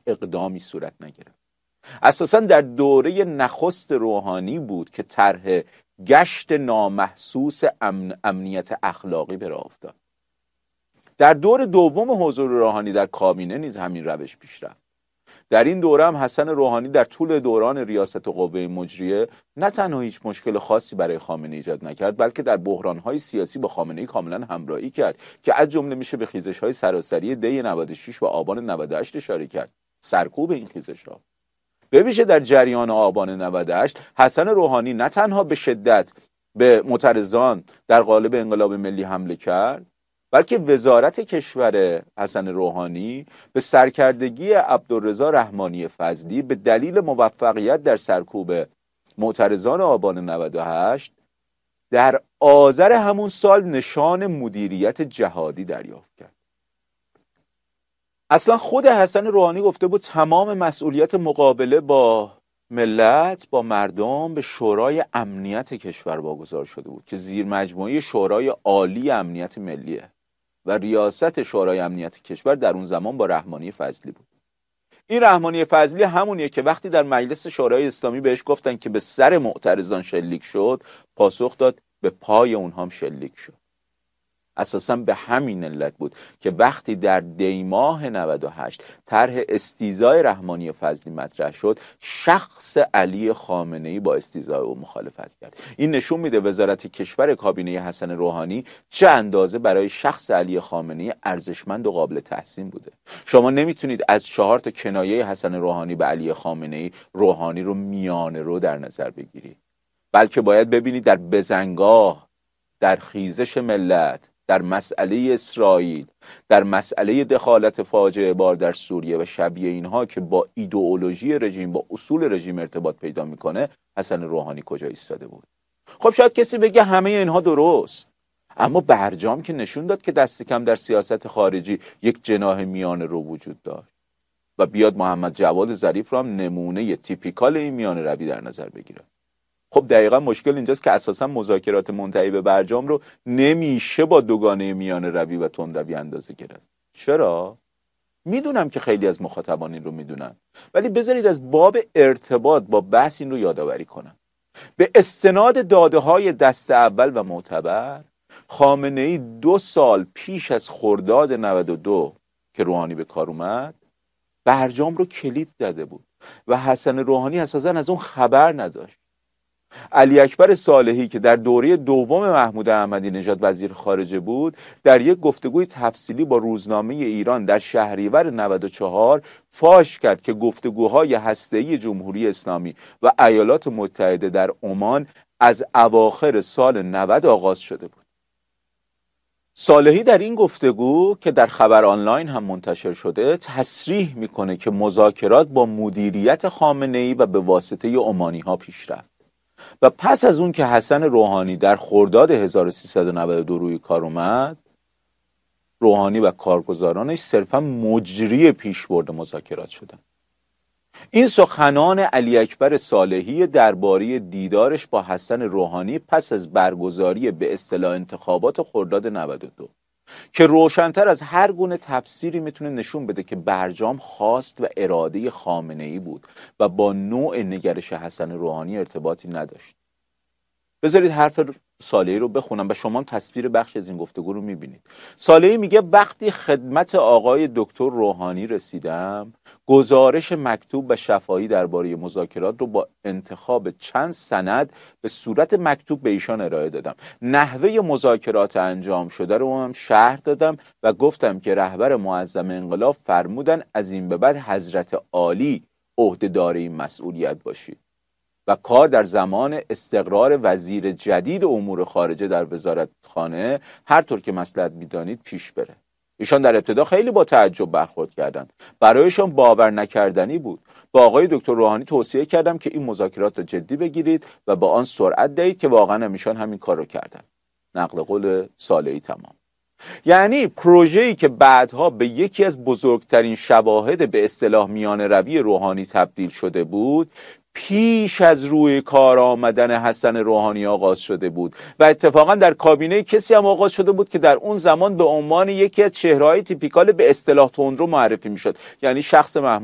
اقدامی صورت نگرفت. اساساً در دوره نخست روحانی بود که طرح گشت نامحسوس امنیت اخلاقی به راه افتاد. در دور دوم حضور روحانی در کابینه نیز همین روش پیش رفت. در این دوره هم حسن روحانی در طول دوران ریاست قوه مجریه نه تنها هیچ مشکل خاصی برای خامنه‌ای ایجاد نکرد، بلکه در بحران‌های سیاسی با خامنه‌ای کاملا همراهی کرد که از جمله میشه به خیزش‌های سراسری دی 96 و آبان 98 اشاره کرد. سرکوب این خیزش‌ها به ویژه در جریان آبان 98 حسن روحانی نه تنها به شدت به معترضان در قالب انقلاب ملی حمله کرد، بلکه وزارت کشور حسن روحانی به سرکردگی عبدالرضا رحمانی فضلی به دلیل موفقیت در سرکوب معترضان آبان 98 در آذر همون سال نشان مدیریت جهادی دریافت کرد. اصلا خود حسن روحانی گفته بود تمام مسئولیت مقابله با ملت، با مردم به شورای امنیت کشور واگذار شده بود که زیر مجموعه شورای عالی امنیت ملیه و ریاست شورای امنیت کشور در اون زمان با رحمانی فضلی بود. این رحمانی فضلی همونیه که وقتی در مجلس شورای اسلامی بهش گفتن که به سر معترضان شلیک شد، پاسخ داد به پای اونها هم شلیک شد. اساساً به همین علت بود که وقتی در دی ماه 98 طرح استیزای رحمانی فضلی مطرح شد، شخص علی خامنه‌ای با استیزای او مخالفت کرد. این نشون میده وزارت کشور کابینه حسن روحانی چه اندازه برای شخص علی خامنه‌ای ارزشمند و قابل تحسین بوده. شما نمیتونید از 4 تا کنایه حسن روحانی به علی خامنه‌ای روحانی رو میانه رو در نظر بگیرید، بلکه باید ببینید در بزنگاه، در خیزش ملت، در مسئله اسرائیل، در مسئله دخالت فاجعه بار در سوریه و شبیه اینها که با ایدئولوژی رژیم، با اصول رژیم ارتباط پیدا میکنه، حسن روحانی کجا ایستاده بود. خب شاید کسی بگه همه اینها درست، اما برجام که نشون داد که دست کم در سیاست خارجی یک جناح میانه رو وجود داشت و بیاد محمد جواد ظریف رو هم نمونه تیپیکال این میانه روی در نظر بگیره. خب دقیقا مشکل اینجاست که اساسا مذاکرات منتهی به برجام رو نمیشه با دوگانه میانه روی و تندروی اندازه گرفت. چرا؟ میدونم که خیلی از مخاطبان این رو میدونن، ولی بذارید از باب ارتباط با بحث این رو یادآوری کنم. به استناد داده‌های دست اول و معتبر، خامنه‌ای 2 سال پیش از خرداد 92 که روحانی به کار اومد، برجام رو کلید داده بود و حسن روحانی اساسا از اون خبر نداشت. علی اکبر صالحی که در دوره دوم محمود احمدی نژاد وزیر خارجه بود، در یک گفتگوی تفصیلی با روزنامه ایران در شهریور 94 فاش کرد که گفتگوهای هسته‌ای جمهوری اسلامی و ایالات متحده در عمان از اواخر سال 90 آغاز شده بود. صالحی در این گفتگو که در خبر آنلاین هم منتشر شده تصریح میکنه که مذاکرات با مدیریت خامنه‌ای و به واسطه عمانی‌ها پیش رفت و پس از اون که حسن روحانی در خرداد 1392 روی کار اومد، روحانی و کارگزارانش صرفا مجری پیشبرد مذاکرات شدن. این سخنان علی اکبر صالحی درباره دیدارش با حسن روحانی پس از برگزاری به اصطلاح انتخابات خرداد 92 که روشن‌تر از هر گونه تفسیری میتونه نشون بده که برجام خواست و اراده خامنه‌ای بود و با نوع نگرش حسن روحانی ارتباطی نداشت. بذارید حرف صالحی رو بخونم و شما تصویر بخش از این گفتگو رو میبینید. صالحی میگه وقتی خدمت آقای دکتر روحانی رسیدم، گزارش مکتوب و شفاهی درباره مذاکرات رو با انتخاب چند سند به صورت مکتوب به ایشان ارائه دادم. نحوه مذاکرات انجام شده رو هم شرح دادم و گفتم که رهبر معظم انقلاب فرمودن از این به بعد حضرت عالی عهده‌دار این مسئولیت باشید و کار در زمان استقرار وزیر جدید امور خارجه در وزارتخانه هر طور که مصلحت می‌دانید پیش بره. ایشان در ابتدا خیلی با تعجب برخورد کردند. برایشان باور نکردنی بود. با آقای دکتر روحانی توصیه کردم که این مذاکرات را جدی بگیرید و با آن سرعت دهید که واقعا ایشان همین کار رو کردند. نقل قول صالحی تمام. یعنی پروژه‌ای که بعدها به یکی از بزرگترین شواهد به اصطلاح میانه روی روحانی تبدیل شده بود، پیش از روی کار آمدن حسن روحانی آغاز شده بود و اتفاقا در کابینه کسی هم آغاز شده بود که در اون زمان به عنوان یکی از چهره‌های تیپیکال به اصطلاح تندرو معرفی میشد، یعنی شخص محمود